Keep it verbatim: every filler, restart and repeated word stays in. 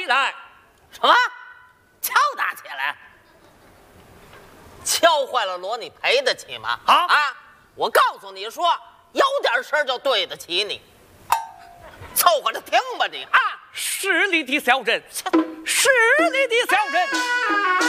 来。 什么？敲打起来？敲坏了锣，你赔得起吗？ 啊啊！我告诉你说，有点事儿就对得起你，凑合着听吧你啊！ 是你的小人，是你的小人。